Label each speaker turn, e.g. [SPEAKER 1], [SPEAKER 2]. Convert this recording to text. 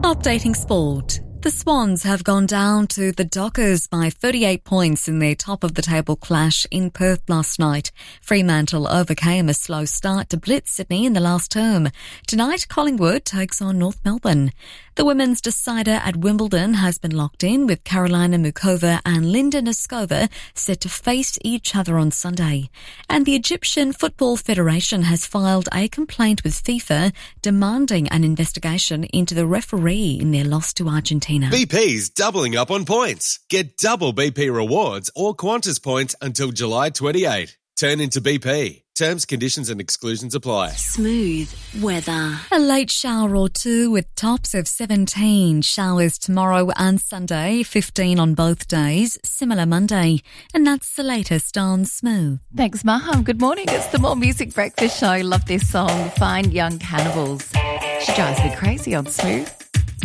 [SPEAKER 1] Updating sport. The Swans have gone down to the Dockers by 38 points in their top-of-the-table clash in Perth last night. Fremantle overcame a slow start to blitz Sydney in the last term. Tonight, Collingwood takes on North Melbourne. The women's decider at Wimbledon has been locked in, with Karolina Muchova and Linda Noskova set to face each other on Sunday. And the Egyptian Football Federation has filed a complaint with FIFA demanding an investigation into the referee in their loss to Argentina.
[SPEAKER 2] BP's doubling up on points. Get double BP rewards or Qantas points until July 28. Turn into BP. Terms, conditions and exclusions apply.
[SPEAKER 3] Smooth weather.
[SPEAKER 1] A late shower or two with tops of 17. Showers tomorrow and Sunday, 15 on both days. Similar Monday. And that's the latest on Smooth.
[SPEAKER 4] Thanks, Maham. Good morning. It's the More Music Breakfast Show. Love this song, Fine Young Cannibals. She drives me crazy on Smooth.